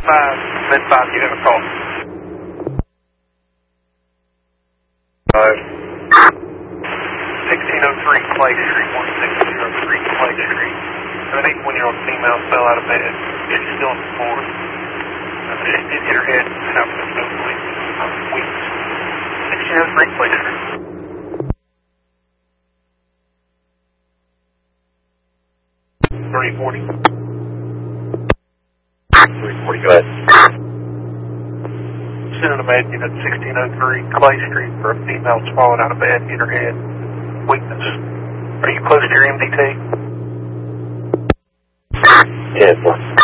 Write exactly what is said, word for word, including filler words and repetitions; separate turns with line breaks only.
five, Med five, you have a call. Five. sixteen oh three Clay Street, one six zero three Clay Street. An eighty-one-year-old female fell out of bed. She's still on the floor. Uh, she did hit her head and have no nosebleed. Uh, weeks. sixteen oh three Clay Street. three forty.
three forty, go ahead.
Sending a med unit sixteen oh three Clay Street for a female that's fallen out of bed, hit her head. Weakness. Are you close to your M D T?
Yeah, four.